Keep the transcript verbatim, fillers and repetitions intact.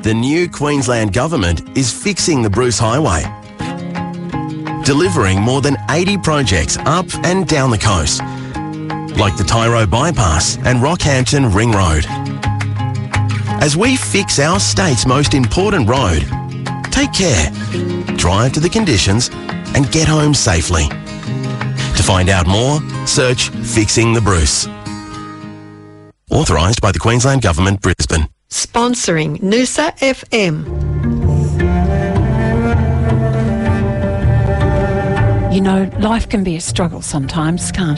The new Queensland Government is fixing the Bruce Highway, delivering more than eighty projects up and down the coast, like the Tyro Bypass and Rockhampton Ring Road. As we fix our state's most important road, take care, drive to the conditions and get home safely. To find out more, search Fixing the Bruce. Authorised by the Queensland Government, Brisbane. Sponsoring Noosa F M. You know, life can be a struggle sometimes, can't it?